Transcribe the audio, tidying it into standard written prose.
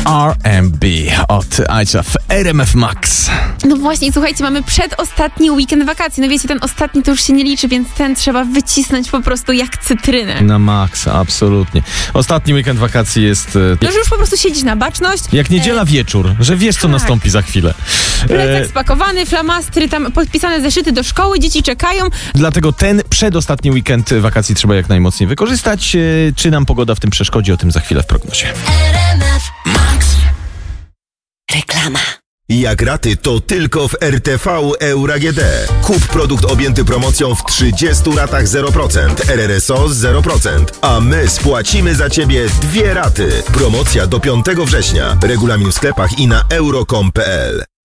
R&B od Aisha w RMF Max. No właśnie, słuchajcie, mamy przedostatni weekend wakacji. No wiecie, ten ostatni to już się nie liczy, więc ten trzeba wycisnąć po prostu jak cytrynę. Na maksa, absolutnie. Ostatni weekend wakacji jest... No, że już po prostu siedzisz na baczność. Jak niedziela wieczór, że wiesz, co nastąpi za chwilę. Plecak spakowany, flamastry, tam podpisane zeszyty do szkoły, dzieci czekają. Dlatego ten przedostatni weekend wakacji trzeba jak najmocniej wykorzystać. Czy nam pogoda w tym przeszkodzi? O tym za chwilę w prognozie. RMF Max. Reklama. Jak raty, to tylko w RTV Euro AGD. Kup produkt objęty promocją w 30 ratach 0%, RRSO 0%, a my spłacimy za Ciebie 2 raty. Promocja do 5 września. Regulamin w sklepach i na euro.com.pl.